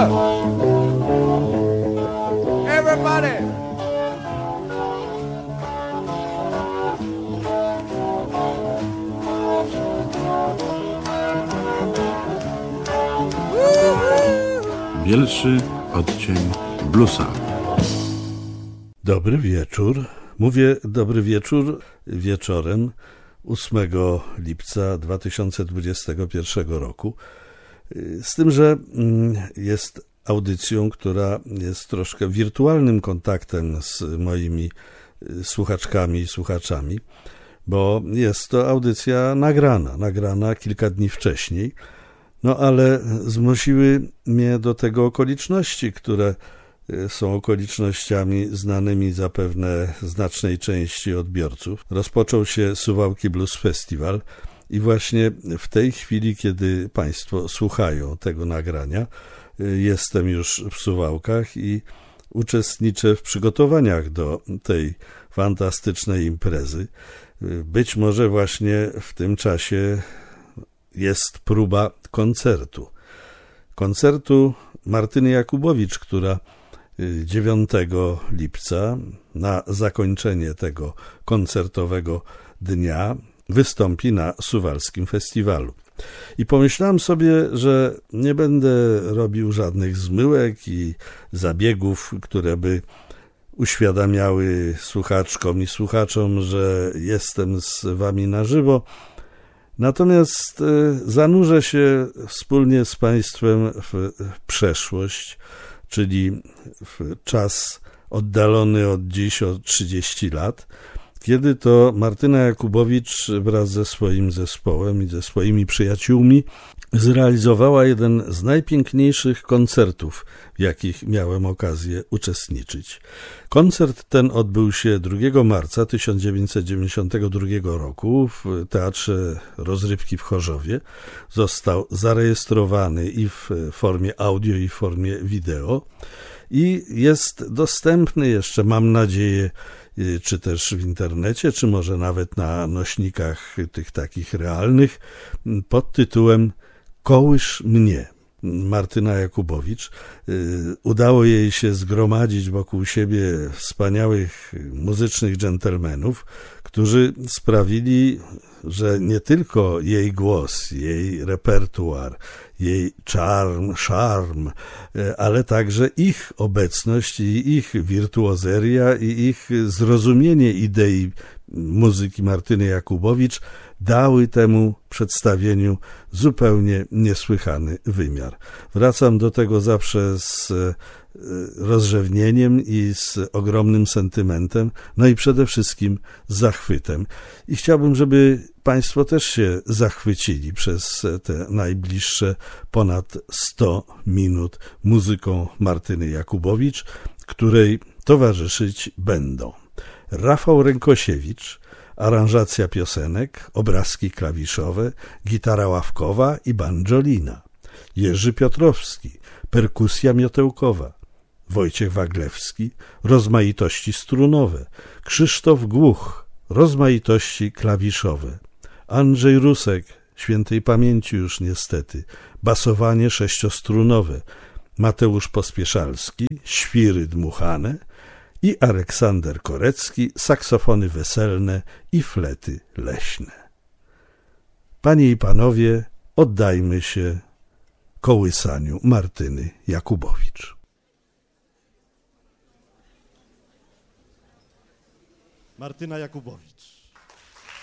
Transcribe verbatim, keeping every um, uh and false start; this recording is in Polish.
up. Everybody. Bielszy odcień bluesa. Dobry wieczór. Mówię dobry wieczór wieczorem ósmego lipca dwa tysiące dwudziestego pierwszego roku. Z tym, że jest audycją, która jest troszkę wirtualnym kontaktem z moimi słuchaczkami i słuchaczami, bo jest to audycja nagrana, nagrana kilka dni wcześniej. No ale zmusiły mnie do tego okoliczności, które są okolicznościami znanymi zapewne znacznej części odbiorców. Rozpoczął się Suwałki Blues Festival i właśnie w tej chwili, kiedy Państwo słuchają tego nagrania, jestem już w Suwałkach i uczestniczę w przygotowaniach do tej fantastycznej imprezy. Być może właśnie w tym czasie jest próba koncertu. Koncertu Martyny Jakubowicz, która dziewiątego lipca na zakończenie tego koncertowego dnia wystąpi na Suwalskim Festiwalu. I pomyślałem sobie, że nie będę robił żadnych zmyłek i zabiegów, które by uświadamiały słuchaczkom i słuchaczom, że jestem z wami na żywo. Natomiast zanurzę się wspólnie z Państwem w przeszłość, czyli w czas oddalony od dziś o trzydzieści lat, kiedy to Martyna Jakubowicz wraz ze swoim zespołem i ze swoimi przyjaciółmi zrealizowała jeden z najpiękniejszych koncertów, w jakich miałem okazję uczestniczyć. Koncert ten odbył się drugiego marca tysiąc dziewięćset dziewięćdziesiątego drugiego roku w Teatrze Rozrywki w Chorzowie. Został zarejestrowany i w formie audio, i w formie wideo i jest dostępny jeszcze, mam nadzieję, czy też w internecie, czy może nawet na nośnikach tych takich realnych, pod tytułem Kołysz mnie. Martyna Jakubowicz. Udało jej się zgromadzić wokół siebie wspaniałych muzycznych dżentelmenów, którzy sprawili, że nie tylko jej głos, jej repertuar, jej czarm, szarm, ale także ich obecność i ich wirtuozeria i ich zrozumienie idei muzyki Martyny Jakubowicz dały temu przedstawieniu zupełnie niesłychany wymiar. Wracam do tego zawsze z rozrzewnieniem i z ogromnym sentymentem, no i przede wszystkim z zachwytem. I chciałbym, żeby Państwo też się zachwycili przez te najbliższe ponad sto minut muzyką Martyny Jakubowicz, której towarzyszyć będą Rafał Rękosiewicz, aranżacja piosenek, obrazki klawiszowe, gitara ławkowa i banjolina, Jerzy Piotrowski, perkusja miotełkowa, Wojciech Waglewski, rozmaitości strunowe, Krzysztof Głuch, rozmaitości klawiszowe, Andrzej Rusek, świętej pamięci już niestety, basowanie sześciostrunowe, Mateusz Pospieszalski, świry dmuchane i Aleksander Korecki, saksofony weselne i flety leśne. Panie i panowie, oddajmy się kołysaniu Martyny Jakubowicz. Martyna Jakubowicz.